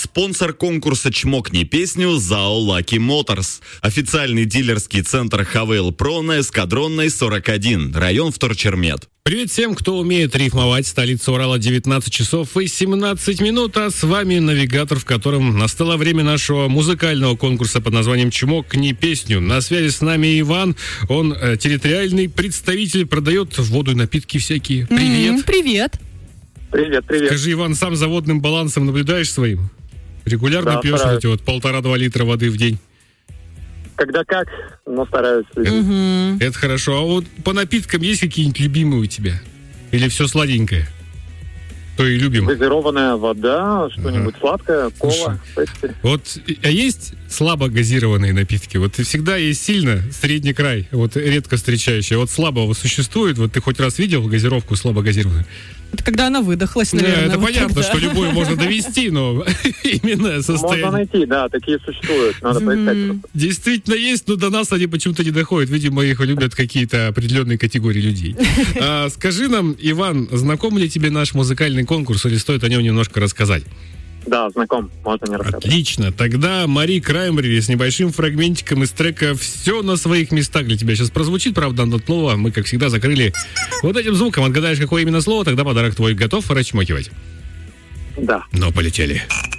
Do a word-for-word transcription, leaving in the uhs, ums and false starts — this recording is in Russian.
Спонсор конкурса «Чмокни песню» ЗАО Lucky Motors. Официальный дилерский центр Хавейл Про на Эскадронной сорок один, район Вторчермет. Привет всем, кто умеет рифмовать. Столица Урала, девятнадцать часов и семнадцать минут, а с вами навигатор, в котором настало время нашего музыкального конкурса под названием «Чмокни песню». На связи с нами Иван, он э, территориальный представитель, продает воду и напитки всякие. Привет. Mm-hmm, привет. Привет, привет. Скажи, Иван, сам за водным балансом наблюдаешь своим? Регулярно да, пьешь стараюсь. эти вот полтора-два литра воды в день? Когда как, но стараюсь. Mm-hmm. Это хорошо. А вот по напиткам есть какие-нибудь любимые у тебя? Или все сладенькое? То и любим. Газированная вода, что-нибудь Ага. сладкое, кола. Слушай, вот, а есть слабо газированные напитки? Вот всегда есть сильно средний край, вот редко встречающий. Вот слабого существует? Вот ты хоть раз видел газировку слабо газированную? Это когда она выдохлась, Да, наверное. это вот понятно, тогда. что любую можно довести, но именно состояние... Можно найти, да, такие существуют. Надо поискать. Мгм. просто. Действительно есть, но до нас они почему-то не доходят. Видимо, их любят какие-то определенные категории людей. А, скажи нам, Иван, знаком ли тебе наш музыкальный конкурс, или стоит о нем немножко рассказать? Да, знаком, можно не рассказывать. Отлично. Тогда Мари Краймбрери с небольшим фрагментиком из трека «Все на своих местах» для тебя сейчас прозвучит, правда, одно слово мы, как всегда, закрыли вот этим звуком. Отгадаешь, какое именно слово, тогда подарок твой готов расчмокивать. Да. Но полетели.